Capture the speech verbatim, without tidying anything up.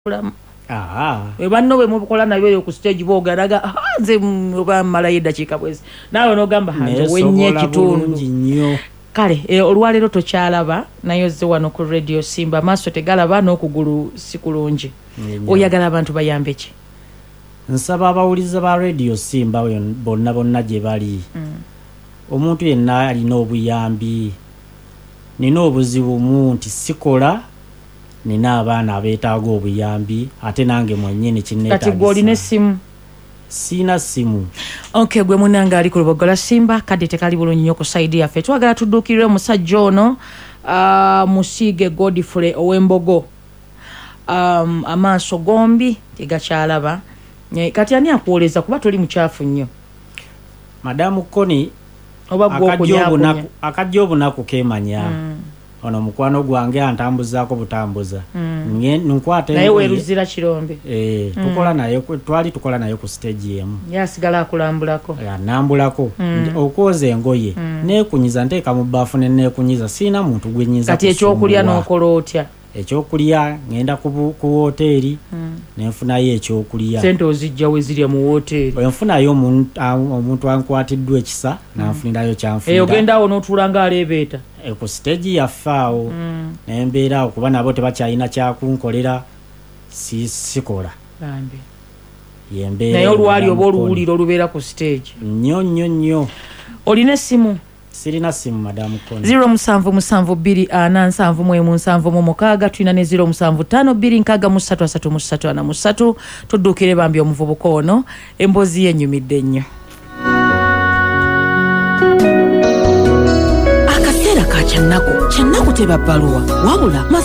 Ah. We banno we mukola nayo ku stage boogaraga nze oba malayo eddakiika bwezi nawe n'ogamba hanze wenye kitundu kale e, olwalero tokyalaba nayo ze wano ku Radio Simba maaso tegalaba n'okugulu sikulungi oyagala abantu bayambe ki? Nsaba abawuliza ba Radio Simba bonna bonna gye bali mm. omuntu yenna alina obuyambi nina obuzibu mu nti sikola nina abaana abeetaaga obuyambi ate nange mwennyini kinneetaagisa. Kati gw'olina essimu? Sina simu. Okay, gwe munanga ali ku Lubogola Simba kadde tekali bulungi nnyo ku side yaffe twagala tudduukirire omusajja ono uh, Musiige Godfrey ow'Embogo um, amaaso gombi tegakyalaba kati ani akuwoleza kuba toli mukyafu nnyo Madamu Koni oba gwokunyakunya akajja obunaku keemanya mm. ono mukwano gwange antambuzaako butambuza mm. nkwate naye weeruzira kirombe eh mm. tukola naye twali tukola naye ku stage emu yasigala akulambulako ya nambulako mm. okwoza engoye mm. neekunyiza nteeka mu baafu ne neekunyiza sina muntu gwenyiza kati ekyokulya n'okola otya? Ekyokulya ngenda ku hoteeri mm. nenfunayo ekyokulya sente ozijja we zirya mu hoteeri enfunayo omuntu ankwatiddwa ekisa mm. nanfunirayo kyanfunda eyo genda awo n'otuula ng'aleebeeta e ku stage yaffaawo mm. nembeera okuba nabo tebakyalina kyakunkolera si sikola bambi yembeera naye olwali oba oluwuliro olubeera ku stage nnyo nnyo nnyo. Olina essimu? Sirina simu Madamu Koni. zero musanvu musanvu bbiri ana nsanvu mu emu nsanvu mu mukaaga tulina ne zero musanvu ttaano bbiri nkaaga mu ssatu asatu mu ssatu ana mu ssatu tudduukire bambi omuvubuka ono emboozi yenyumidde nnyo. Akaseera ka kyannaku kyannaku teba bbaluwa wabula